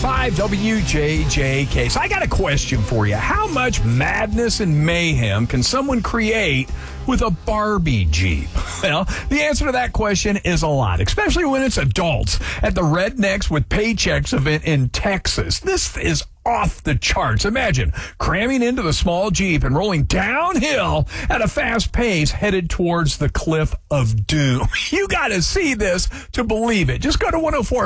WJJK. So I got a question for you. How much madness and mayhem can someone create with a Barbie Jeep? Well, the answer to that question is a lot, especially when it's adults at the Rednecks with Paychecks event in Texas. This is off the charts. Imagine cramming into the small Jeep and rolling downhill at a fast pace headed towards the cliff of doom. You got to see this to believe it. Just go to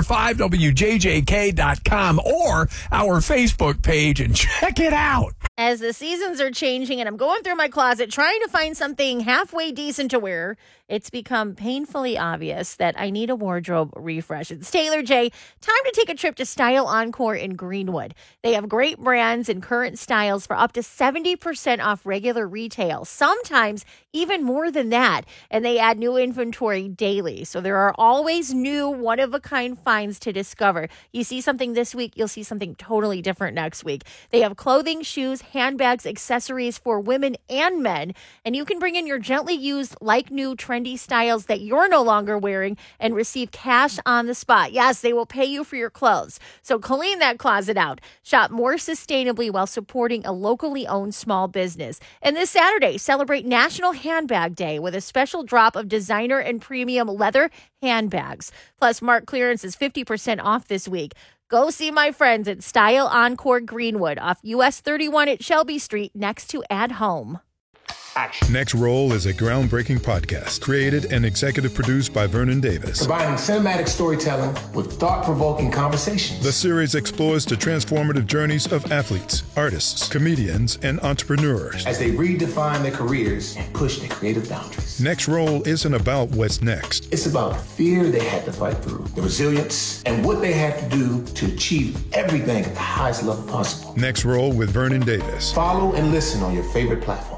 1045wjjk.com or our Facebook page and check it out. As the seasons are changing and I'm going through my closet trying to find something halfway decent to wear, it's become painfully obvious that I need a wardrobe refresh. It's Taylor J. Time to take a trip to Style Encore in Greenwood. They have great brands and current styles for up to 70% off regular retail, sometimes even more than that. And they add new inventory daily. So there are always new one-of-a-kind finds to discover. You see something this week, you'll see something totally different next week. They have clothing, shoes, handbags, accessories for women and men. And you can bring in your gently used, like new, trendy styles that you're no longer wearing and receive cash on the spot. Yes, they will pay you for your clothes. So clean that closet out. Shop more sustainably while supporting a locally owned small business. And this Saturday, celebrate National Handbag Day with a special drop of designer and premium leather handbags. Plus, Mark clearance is 50% off this week. Go see my friends at Style Encore Greenwood off US 31 at Shelby Street next to At Home. Action. Next Roll is a groundbreaking podcast created and executive produced by Vernon Davis. Combining cinematic storytelling with thought-provoking conversations. The series explores the transformative journeys of athletes, artists, comedians, and entrepreneurs as they redefine their careers and push their creative boundaries. Next Roll isn't about what's next. It's about the fear they had to fight through, the resilience, and what they had to do to achieve everything at the highest level possible. Next Roll with Vernon Davis. Follow and listen on your favorite platform.